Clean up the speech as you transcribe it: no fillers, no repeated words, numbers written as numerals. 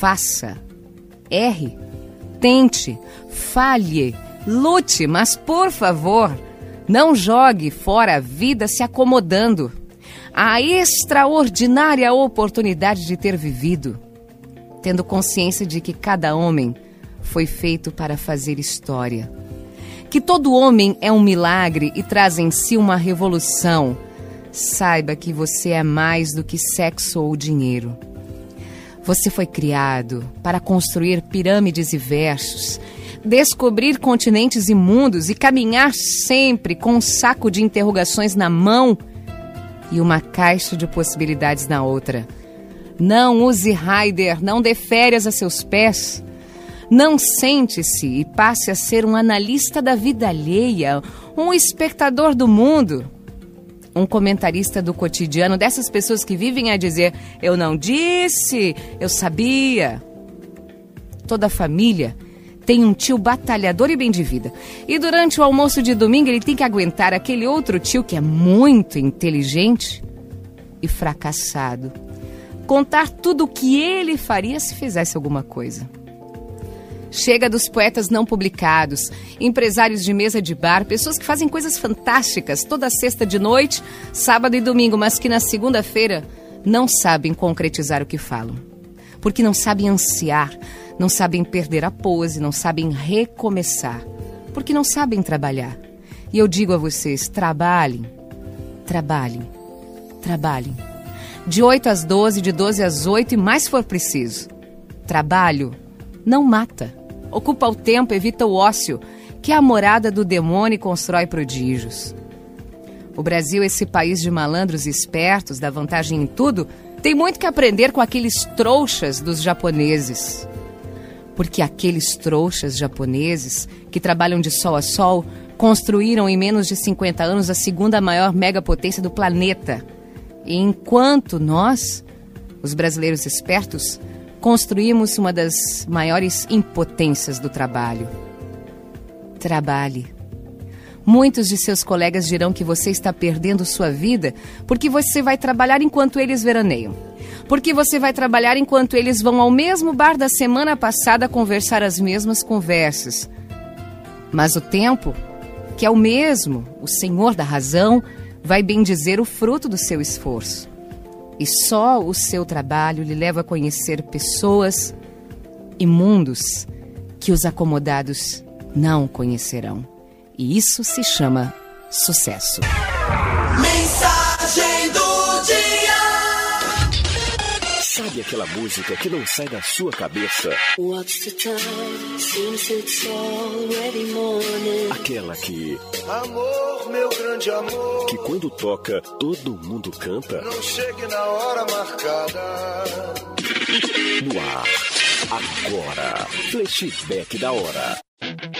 Faça, erre, tente, falhe, lute, mas por favor, não jogue fora a vida se acomodando. A extraordinária oportunidade de ter vivido, tendo consciência de que cada homem foi feito para fazer história. Que todo homem é um milagre e traz em si uma revolução. Saiba que você é mais do que sexo ou dinheiro. Você foi criado para construir pirâmides e versos, descobrir continentes e mundos e caminhar sempre com um saco de interrogações na mão e uma caixa de possibilidades na outra. Não use Raider, não dê férias a seus pés. Não sente-se e passe a ser um analista da vida alheia, um espectador do mundo, um comentarista do cotidiano, dessas pessoas que vivem a dizer: eu não disse, eu sabia. Toda família tem um tio batalhador e bem de vida. E durante o almoço de domingo ele tem que aguentar aquele outro tio que é muito inteligente e fracassado. Contar tudo o que ele faria se fizesse alguma coisa. Chega dos poetas não publicados, empresários de mesa de bar, pessoas que fazem coisas fantásticas toda sexta de noite, sábado e domingo, mas que na segunda-feira não sabem concretizar o que falam. Porque não sabem ansiar, não sabem perder a pose, não sabem recomeçar, porque não sabem trabalhar. E eu digo a vocês, trabalhem, trabalhem, trabalhem. De 8 às 12, de 12 às 8 e mais for preciso. Trabalho não mata. Ocupa o tempo, evita o ócio, que é a morada do demônio e constrói prodígios. O Brasil, esse país de malandros espertos, dá vantagem em tudo, tem muito que aprender com aqueles trouxas dos japoneses. Porque aqueles trouxas japoneses, que trabalham de sol a sol, construíram em menos de 50 anos a segunda maior megapotência do planeta. E enquanto nós, os brasileiros espertos, construímos uma das maiores impotências do trabalho. Trabalhe. Muitos de seus colegas dirão que você está perdendo sua vida porque você vai trabalhar enquanto eles veraneiam. Porque você vai trabalhar enquanto eles vão ao mesmo bar da semana passada conversar as mesmas conversas. Mas o tempo, que é o mesmo, o Senhor da razão, vai bendizer o fruto do seu esforço. E só o seu trabalho lhe leva a conhecer pessoas e mundos que os acomodados não conhecerão. E isso se chama sucesso. Mensagem do dia. Sabe aquela música que não sai da sua cabeça? What's the time? Seems it's already morning. Aquela que... Amor, meu grande amor. Que quando toca, todo mundo canta. Não chegue na hora marcada. No ar. Agora. Flashback da hora.